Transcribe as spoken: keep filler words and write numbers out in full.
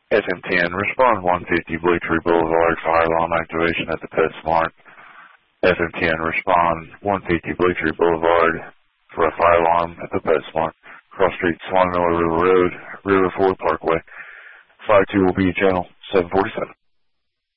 F M ten, respond one fifty Blue Tree Boulevard, fire alarm activation at the PetSmart. F M ten, respond one fifty Blue Tree Boulevard for a fire alarm at the PetSmart. Cross Street, Swan Miller River Road, River Ford Parkway. Fire two will be channel seven forty-seven.